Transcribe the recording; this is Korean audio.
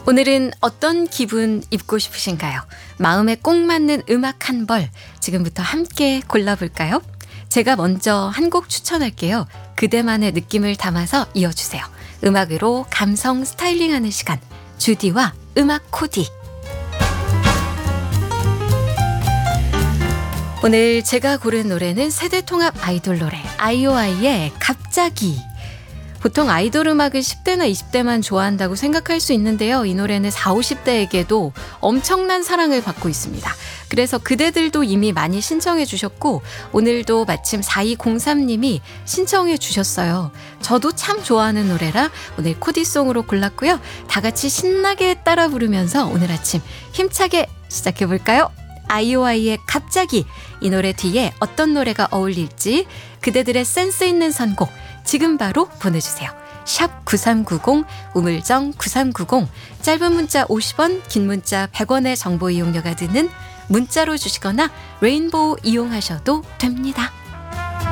오늘은 어떤 기분 입고 싶으신가요? 마음에 꼭 맞는 음악 한 벌 지금부터 함께 골라볼까요? 제가 먼저 한 곡 추천할게요. 그대만의 느낌을 담아서 이어주세요. 음악으로 감성 스타일링하는 시간, 주디와 음악 코디. 오늘 제가 고른 노래는 세대통합 아이돌 노래 아이오아이의 갑자기. 보통 아이돌 음악을 10대나 20대만 좋아한다고 생각할 수 있는데요. 이 노래는 40, 50대에게도 엄청난 사랑을 받고 있습니다. 그래서 그대들도 이미 많이 신청해 주셨고 오늘도 마침 4203님이 신청해 주셨어요. 저도 참 좋아하는 노래라 오늘 코디송으로 골랐고요. 다 같이 신나게 따라 부르면서 오늘 아침 힘차게 시작해볼까요? 아이오아이의 갑자기. 이 노래 뒤에 어떤 노래가 어울릴지 그대들의 센스 있는 선곡 지금 바로 보내주세요. 샵 9390 우물정 9390 짧은 문자 50원 긴 문자 100원의 정보 이용료가 드는 문자로 주시거나 레인보우 이용하셔도 됩니다.